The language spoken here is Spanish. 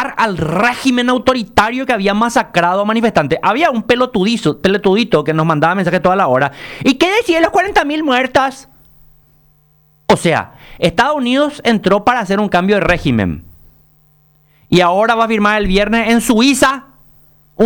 derrocar al régimen autoritario que había masacrado a manifestantes. Había un pelotudito que nos mandaba mensajes toda la hora. ¿Y qué decía de los 40.000 muertas? O sea, Estados Unidos entró para hacer un cambio de régimen. Y ahora va a firmar el viernes en Suiza